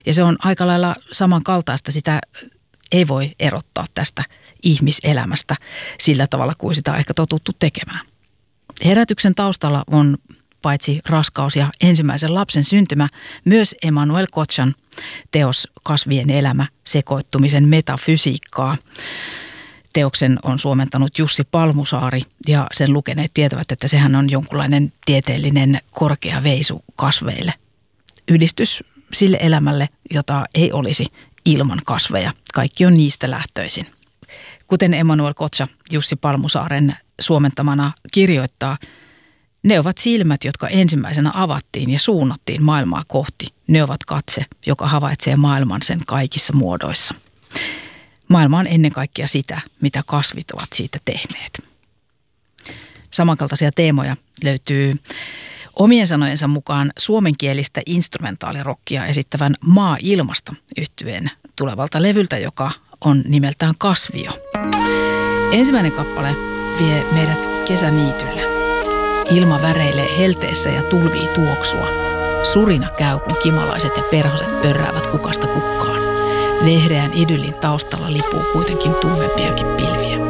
Ja se on aika lailla samankaltaista, sitä ei voi erottaa tästä ihmiselämästä sillä tavalla kuin sitä on ehkä totuttu tekemään. Herätyksen taustalla on paitsi raskaus ja ensimmäisen lapsen syntymä, myös Emmanuel Kotsan teos Kasvien elämä, sekoittumisen metafysiikkaa. Teoksen on suomentanut Jussi Palmusaari ja sen lukeneet tietävät, että sehän on jonkunlainen tieteellinen korkea veisu kasveille. Ylistys sille elämälle, jota ei olisi ilman kasveja. Kaikki on niistä lähtöisin. Kuten Emmanuel Kotsa Jussi Palmusaaren suomentamana kirjoittaa, ne ovat silmät, jotka ensimmäisenä avattiin ja suunnattiin maailmaa kohti. Ne ovat katse, joka havaitsee maailman sen kaikissa muodoissa. Maailma on ennen kaikkea sitä, mitä kasvit ovat siitä tehneet. Samankaltaisia teemoja löytyy omien sanojensa mukaan suomenkielistä instrumentaalirokkia esittävän Maa-ilmasta -yhtyeen tulevalta levyltä, joka on nimeltään Kasvio. Ensimmäinen kappale vie meidät kesäniitylle. Ilma väreilee helteessä ja tulvii tuoksua. Surina käy, kun kimalaiset ja perhoset pörräävät kukasta kukkaan. Vehreän idyllin taustalla lipuu kuitenkin tummempiakin pilviä.